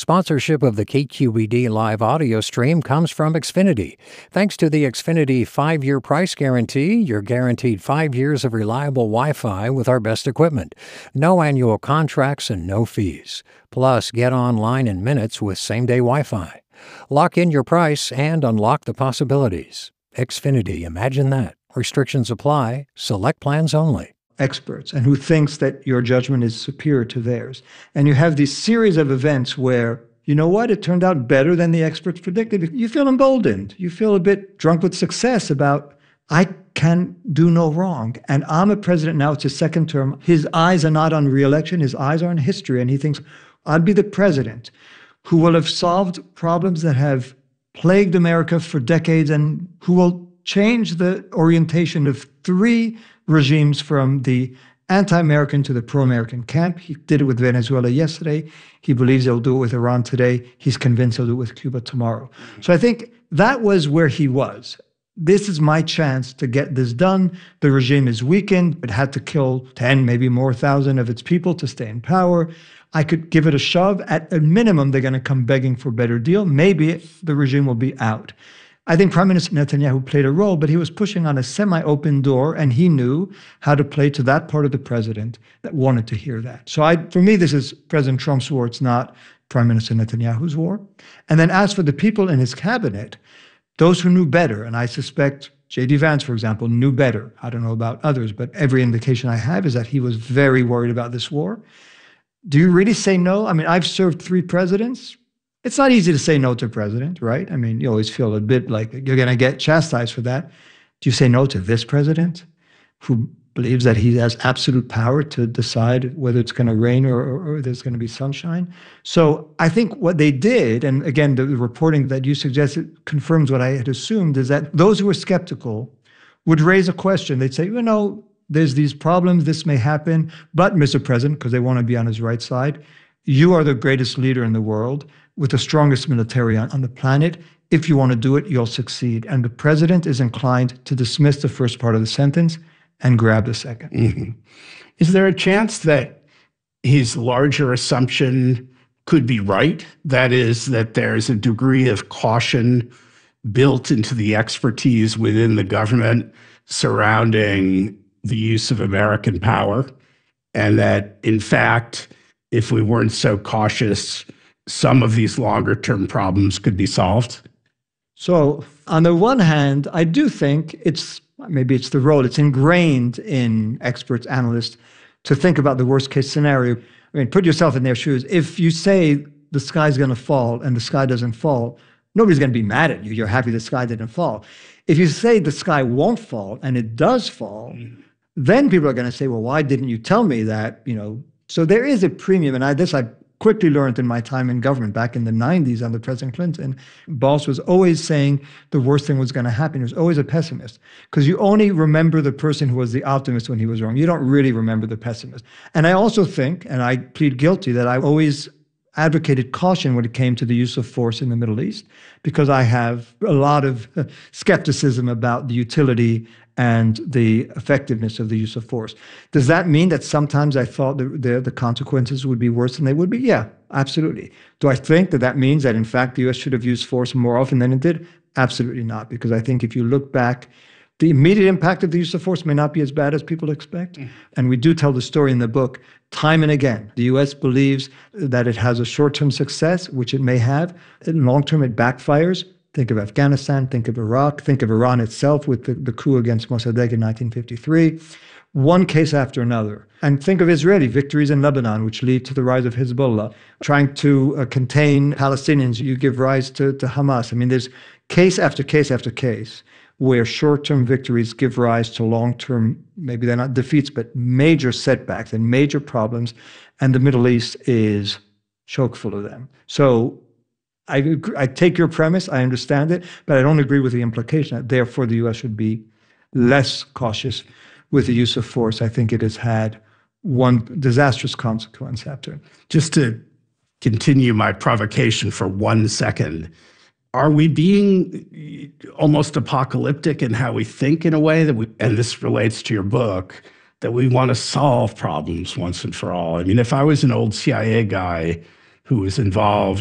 Sponsorship of the KQED live audio stream comes from Xfinity. Thanks to the Xfinity 5-year price guarantee, you're guaranteed 5 years of reliable Wi-Fi with our best equipment. No annual contracts and no fees. Plus, get online in minutes with same-day Wi-Fi. Lock in your price and unlock the possibilities. Xfinity, imagine that. Restrictions apply. Select plans only. Experts and who thinks that your judgment is superior to theirs. And you have these series of events where, you know what, it turned out better than the experts predicted. You feel emboldened. You feel a bit drunk with success about, I can do no wrong. And I'm a president now, it's his second term. His eyes are not on re-election. His eyes are on history. And he thinks, I'll be the president who will have solved problems that have plagued America for decades and who will change the orientation of 3 regimes from the anti-American to the pro-American camp. He did it with Venezuela yesterday. He believes he'll do it with Iran today. He's convinced he'll do it with Cuba tomorrow. So I think that was where he was. This is my chance to get this done. The regime is weakened. It had to kill 10, maybe more thousand of its people to stay in power. I could give it a shove. At a minimum, they're going to come begging for a better deal. Maybe the regime will be out. I think Prime Minister Netanyahu played a role, but he was pushing on a semi-open door, and he knew how to play to that part of the president that wanted to hear that. So for me, this is President Trump's war. It's not Prime Minister Netanyahu's war. And then as for the people in his cabinet, those who knew better, and I suspect J.D. Vance, for example, knew better. I don't know about others, but every indication I have is that he was very worried about this war. Do you really say no? I mean, I've served 3 presidents. It's not easy to say no to a president, right? I mean, you always feel a bit like you're going to get chastised for that. Do you say no to this president who believes that he has absolute power to decide whether it's going to rain or there's going to be sunshine? So I think what they did, and again, the reporting that you suggested confirms what I had assumed, is that those who were skeptical would raise a question. They'd say, there's these problems, this may happen, but Mr. President, because they want to be on his right side, you are the greatest leader in the world with the strongest military on the planet. If you want to do it, you'll succeed. And the president is inclined to dismiss the first part of the sentence and grab the second. Mm-hmm. Is there a chance that his larger assumption could be right? That is, that there's a degree of caution built into the expertise within the government surrounding the use of American power, and that, in fact, if we weren't so cautious, some of these longer-term problems could be solved? So on the one hand, I do think maybe it's the role, it's ingrained in experts, analysts, to think about the worst-case scenario. I mean, put yourself in their shoes. If you say the sky's going to fall and the sky doesn't fall, nobody's going to be mad at you. You're happy the sky didn't fall. If you say the sky won't fall and it does fall, then people are going to say, well, why didn't you tell me that? So there is a premium, and I quickly learned in my time in government back in the 90s under President Clinton. Boss was always saying the worst thing was going to happen. He was always a pessimist, because you only remember the person who was the optimist when he was wrong. You don't really remember the pessimist. And I also think, and I plead guilty, that I always advocated caution when it came to the use of force in the Middle East, because I have a lot of skepticism about the utility and the effectiveness of the use of force. Does that mean that sometimes I thought the consequences would be worse than they would be? Yeah, absolutely. Do I think that means that, in fact, the U.S. should have used force more often than it did? Absolutely not, because I think if you look back, the immediate impact of the use of force may not be as bad as people expect. And we do tell the story in the book time and again. The U.S. believes that it has a short-term success, which it may have. In long-term, it backfires. Think of Afghanistan, think of Iraq, think of Iran itself with the coup against Mossadegh in 1953. One case after another. And think of Israeli victories in Lebanon, which lead to the rise of Hezbollah. Trying to contain Palestinians, you give rise to Hamas. I mean, there's case after case after case where short-term victories give rise to long-term, maybe they're not defeats, but major setbacks and major problems. And the Middle East is chock full of them. So I take your premise, I understand it, but I don't agree with the implication that therefore the U.S. should be less cautious with the use of force. I think it has had one disastrous consequence after. Just to continue my provocation for 1 second, are we being almost apocalyptic in how we think in a way that and this relates to your book, that we want to solve problems once and for all? I mean, if I was an old CIA guy who was involved